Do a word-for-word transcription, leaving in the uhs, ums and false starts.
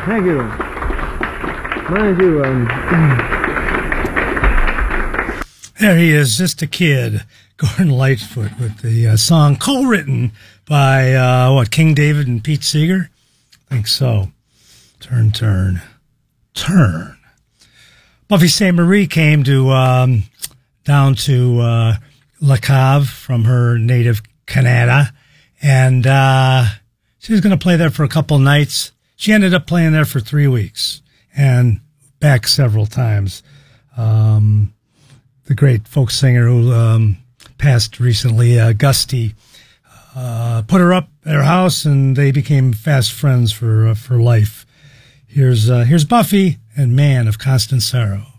Thank you. Mind you, um... There he is, just a kid, Gordon Lightfoot, with the uh, song co-written by, uh, what, King David and Pete Seeger? I think so. Turn, turn, turn. Buffy Sainte Marie came to um, down to uh, Le Cave from her native Canada, and uh, she was going to play there for a couple nights. She ended up playing there for three weeks and back several times. Um, the great folk singer who um, passed recently, uh, Gusty, uh, put her up at her house, and they became fast friends for uh, for life. Here's uh, here's Buffy and Man of Constant Sorrow.